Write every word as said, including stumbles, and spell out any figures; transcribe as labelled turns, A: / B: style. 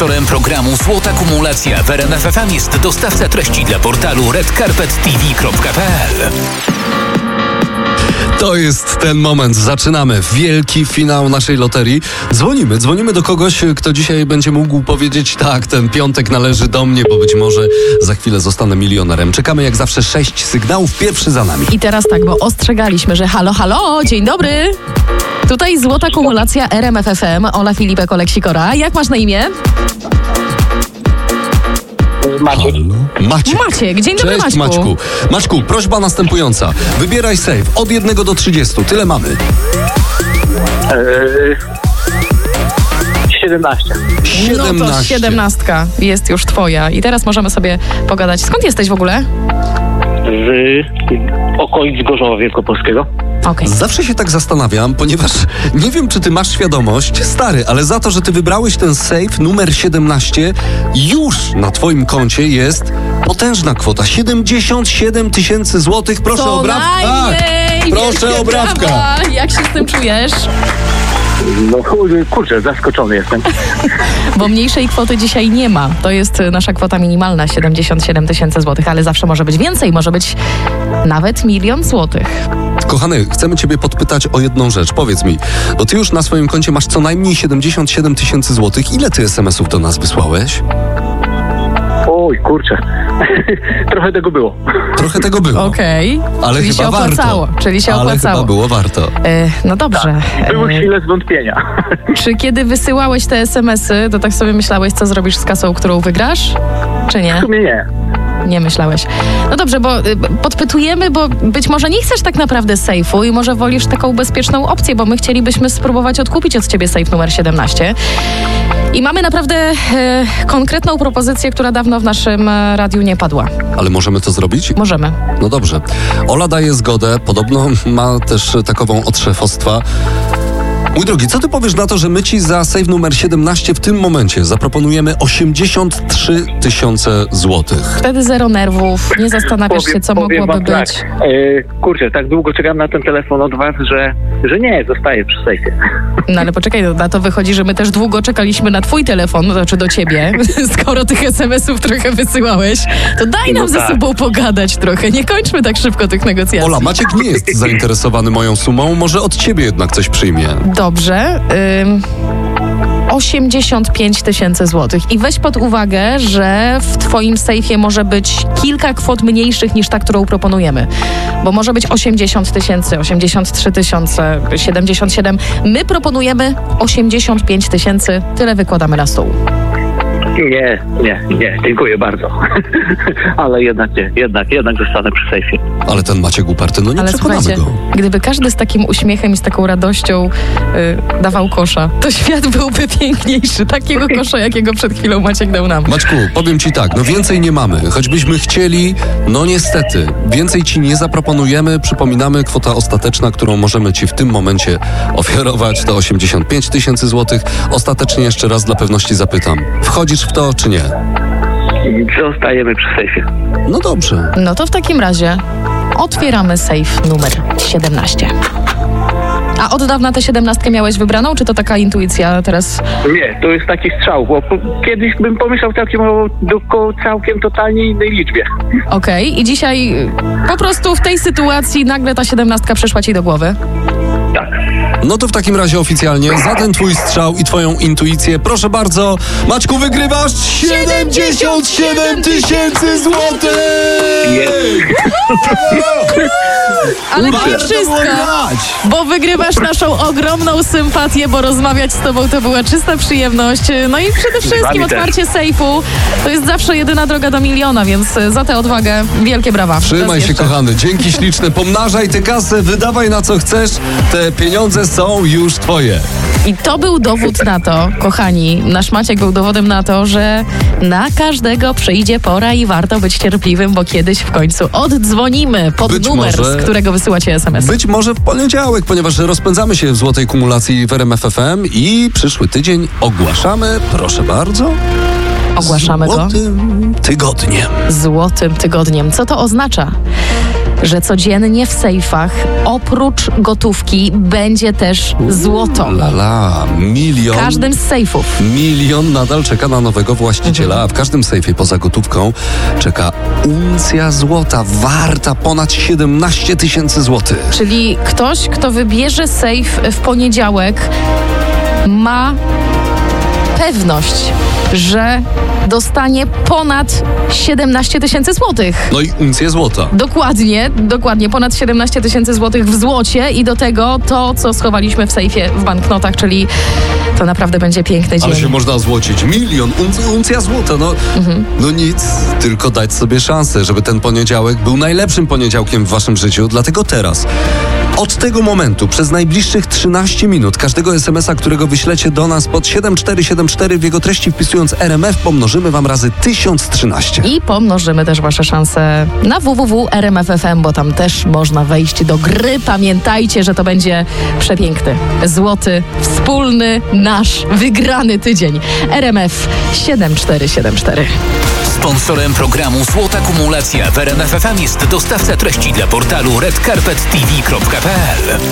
A: Sponsorem programu Złota Kumulacja w R M F F M jest dostawca treści dla portalu red carpet t v kropka p l.
B: To jest ten moment. Zaczynamy. Wielki finał naszej loterii. Dzwonimy. Dzwonimy do kogoś, kto dzisiaj będzie mógł powiedzieć: tak, ten piątek należy do mnie, bo być może za chwilę zostanę milionerem. Czekamy jak zawsze sześć sygnałów. Pierwszy za nami.
C: I teraz tak, bo ostrzegaliśmy, że halo, halo, dzień dobry. Tutaj Złota Kumulacja R M F F M. Ola Filipek, Olek-Sikora. Jak masz na imię?
D: Maciek.
B: Maciek.
C: Maciek, dzień dobry.
B: Cześć,
C: Maćku.
B: Maćku. Maćku, prośba następująca. Wybieraj save od jednego do trzydziestu. Tyle mamy.
D: Eee, siedemnaście.
B: siedemnaście.
C: No to siedemnastka jest już twoja. I teraz możemy sobie pogadać. Skąd jesteś w ogóle?
D: Z okolic Gorzowa Wielkopolskiego.
C: Okej.
B: Zawsze się tak zastanawiam, ponieważ nie wiem, czy ty masz świadomość, stary, ale za to, że ty wybrałeś ten save numer siedemnaście, już na twoim koncie jest potężna kwota. siedemdziesiąt siedem tysięcy złotych. Proszę
C: Co
B: o brawkę.
C: najmniej!
B: Proszę
C: Wielkie
B: o brawkę.
C: brawa! Jak się z tym czujesz?
D: No kurczę, zaskoczony jestem.
C: Bo mniejszej kwoty dzisiaj nie ma. To jest nasza kwota minimalna, siedemdziesiąt siedem tysięcy złotych, ale zawsze może być więcej, może być nawet milion złotych.
B: Kochany, chcemy ciebie podpytać o jedną rzecz. Powiedz mi, bo ty już na swoim koncie masz co najmniej siedemdziesiąt siedem tysięcy złotych. Ile ty es em esów do nas wysłałeś?
D: Oj, kurczę. Trochę tego było.
B: Trochę tego było.
C: Okej.
B: Ale
C: Czyli
B: chyba
C: się opłacało.
B: warto.
C: Czyli się
B: Ale
C: opłacało.
B: chyba było warto.
C: E, no dobrze.
D: Były
C: E,
D: chwile zwątpienia.
C: czy kiedy wysyłałeś te es em esy, to tak sobie myślałeś, co zrobisz z kasą, którą wygrasz? Czy
D: W
C: nie?
D: sumie nie.
C: Nie myślałeś. No dobrze, bo y, podpytujemy, bo być może nie chcesz tak naprawdę sejfu i może wolisz taką bezpieczną opcję, bo my chcielibyśmy spróbować odkupić od ciebie sejf numer siedemnaście. I mamy naprawdę y, konkretną propozycję, która dawno w naszym y, radiu nie padła.
B: Ale możemy to zrobić?
C: Możemy.
B: No dobrze. Ola daje zgodę, podobno ma też takową od szefostwa. Mój drogi, co ty powiesz na to, że my ci za save numer siedemnaście w tym momencie zaproponujemy osiemdziesiąt trzy tysiące złotych?
C: Wtedy zero nerwów, nie zastanawiasz się, co
D: powiem
C: mogłoby
D: wam
C: być.
D: Tak, e, kurczę, tak długo czekam na ten telefon od was, że, że nie, zostaję przy sejfie.
C: No ale poczekaj, na to wychodzi, że my też długo czekaliśmy na twój telefon, to znaczy do ciebie. Skoro tych es em esów trochę wysyłałeś, to daj nam
D: No
C: ze
D: tak.
C: sobą pogadać trochę. Nie kończmy tak szybko tych negocjacji.
B: Ola, Maciek nie jest zainteresowany moją sumą, może od ciebie jednak coś przyjmie.
C: Dobrze. Ym, osiemdziesiąt pięć tysięcy złotych. I weź pod uwagę, że w twoim sejfie może być kilka kwot mniejszych niż ta, którą proponujemy. Bo może być osiemdziesiąt tysięcy, osiemdziesiąt trzy tysiące, siedemdziesiąt siedem. My proponujemy osiemdziesiąt pięć tysięcy. Tyle wykładamy na stół.
D: Nie, nie, nie, dziękuję bardzo. Ale jednak nie, jednak, jednak zostanę przy sejfie.
B: Ale ten Maciek uparty, no nie
C: Ale
B: przekonamy
C: słuchajcie,
B: go.
C: gdyby każdy z takim uśmiechem i z taką radością y, dawał kosza, to świat byłby piękniejszy. Takiego kosza, jakiego przed chwilą Maciek dał nam.
B: Maćku, powiem ci tak, no więcej nie mamy. Choćbyśmy chcieli, no niestety, więcej ci nie zaproponujemy. Przypominamy, kwota ostateczna, którą możemy ci w tym momencie ofiarować, to osiemdziesiąt pięć tysięcy złotych. Ostatecznie jeszcze raz dla pewności zapytam. Wchodzisz w to, czy nie?
D: Zostajemy przy sejfie.
B: No dobrze.
C: No to w takim razie otwieramy sejf numer siedemnaście. A od dawna tę siedemnastkę miałeś wybraną, czy to taka intuicja teraz?
D: Nie, to jest taki strzał, bo po, kiedyś bym pomyślał całkiem o o całkiem totalnie innej liczbie.
C: Okej. I dzisiaj y, po prostu w tej sytuacji nagle ta siedemnastka przyszła ci do głowy?
D: Tak.
B: No to w takim razie oficjalnie za ten twój strzał i twoją intuicję, proszę bardzo, Maćku, wygrywasz siedemdziesiąt siedem tysięcy złotych!
C: Ale nie
B: Warto było
C: wszystko,
B: grać.
C: bo wygrywasz naszą ogromną sympatię, bo rozmawiać z tobą to była czysta przyjemność. No i przede wszystkim
D: wami też.
C: otwarcie sejfu to jest zawsze jedyna droga do miliona, więc za tę odwagę wielkie brawa.
B: Trzymaj
C: Raz
B: się,
C: jeszcze.
B: kochany. Dzięki śliczne. Pomnażaj tę kasę, wydawaj na co chcesz. Te pieniądze są już twoje.
C: I to był dowód na to, kochani, nasz Maciek był dowodem na to, że na każdego przyjdzie pora i warto być cierpliwym, bo kiedyś w końcu oddzwonimy pod
B: Być
C: numer,
B: może-
C: z którego wysyłacie es em es.
B: Być może w poniedziałek, ponieważ rozpędzamy się w złotej kumulacji w R M F F M i przyszły tydzień ogłaszamy, proszę bardzo,
C: Ogłaszamy go
B: złotym tygodniem.
C: złotym tygodniem. Co to oznacza? że codziennie w sejfach oprócz gotówki będzie też złoto.
B: Lala, milion.
C: W każdym z sejfów.
B: Milion nadal czeka na nowego właściciela, a w każdym sejfie poza gotówką czeka uncja złota, warta ponad siedemnaście tysięcy złotych.
C: Czyli ktoś, kto wybierze sejf w poniedziałek, ma pewność, że dostanie ponad siedemnaście tysięcy złotych.
B: No i uncję złota.
C: Dokładnie, dokładnie, ponad siedemnaście tysięcy złotych w złocie i do tego to, co schowaliśmy w sejfie w banknotach, czyli to naprawdę będzie piękny dzień.
B: Ale się można złocić. Milion, unc- uncja złota. No, mhm. no nic, tylko dać sobie szansę, żeby ten poniedziałek był najlepszym poniedziałkiem w waszym życiu. Dlatego teraz, od tego momentu, przez najbliższych trzynaście minut, każdego es em es a, którego wyślecie do nas pod siedem cztery siedem cztery, w jego treści wpisując R M F, pomnożymy wam razy tysiąc trzynaście.
C: I pomnożymy też wasze szanse na w w w kropka r m f f m, bo tam też można wejść do gry. Pamiętajcie, że to będzie przepiękny, złoty, wspólny, nasz, wygrany tydzień. R M F siedem cztery siedem cztery.
A: Sponsorem programu Złota Kumulacja w R M F F M jest dostawca treści dla portalu red carpet t v kropka p l.